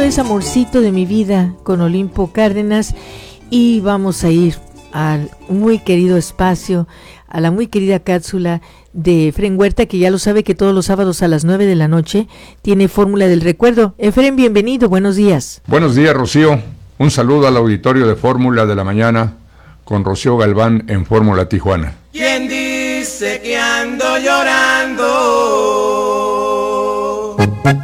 es Amorcito de mi vida con Olimpo Cárdenas y vamos a ir al muy querido espacio, a la muy querida cápsula de Efren Huerta, que ya lo sabe que todos los sábados a las 9 de la noche tiene Fórmula del Recuerdo. Efren, bienvenido, buenos días. Buenos días, Rocío. Un saludo al auditorio de Fórmula de la Mañana con Rocío Galván en Fórmula Tijuana. ¿Quién dice que ando llorando?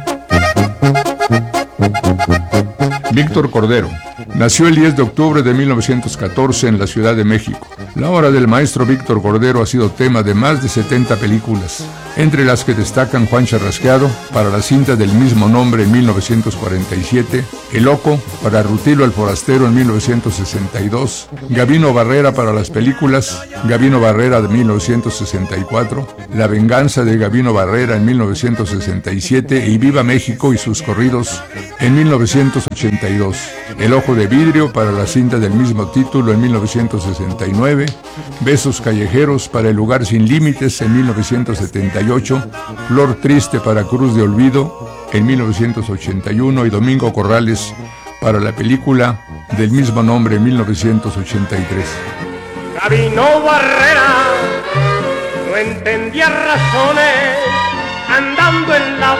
Víctor Cordero nació el 10 de octubre de 1914 en la Ciudad de México. La obra del maestro Víctor Cordero ha sido tema de más de 70 películas, entre las que destacan Juan Charrasqueado para la cinta del mismo nombre en 1947, El Loco para Rutilo el Forastero en 1962, Gabino Barrera para las películas Gabino Barrera de 1964, La Venganza de Gabino Barrera en 1967 y Viva México y sus corridos en 1982, El Ojo de Vidrio para la cinta del mismo título en 1969, Besos Callejeros para El Lugar Sin Límites en 1978, Flor Triste para Cruz de Olvido en 1981 y Domingo Corrales para la película del mismo nombre en 1983. Gabino Barrera no entendía razones andando en la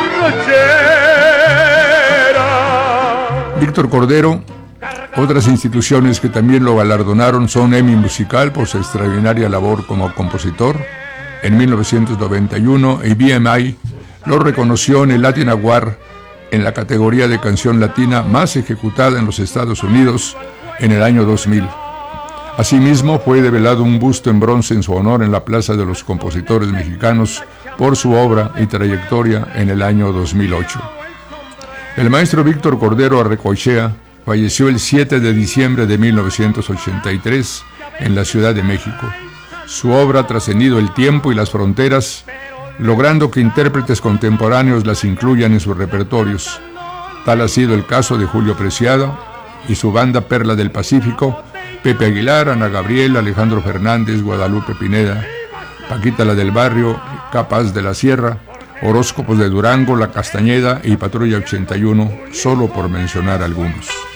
borrachera. Víctor Cordero, otras instituciones que también lo galardonaron son Emmy Musical por su extraordinaria labor como compositor en 1991 y BMI lo reconoció en el Latin Award en la categoría de canción latina más ejecutada en los Estados Unidos en el año 2000. Asimismo, fue develado un busto en bronce en su honor en la Plaza de los Compositores Mexicanos por su obra y trayectoria en el año 2008. El maestro Víctor Cordero Arrecoechea falleció el 7 de diciembre de 1983 en la Ciudad de México. Su obra ha trascendido el tiempo y las fronteras, logrando que intérpretes contemporáneos las incluyan en sus repertorios. Tal ha sido el caso de Julio Preciado y su banda Perla del Pacífico, Pepe Aguilar, Ana Gabriel, Alejandro Fernández, Guadalupe Pineda, Paquita la del Barrio, Capaz de la Sierra, Horóscopos de Durango, La Castañeda y Patrulla 81, solo por mencionar algunos.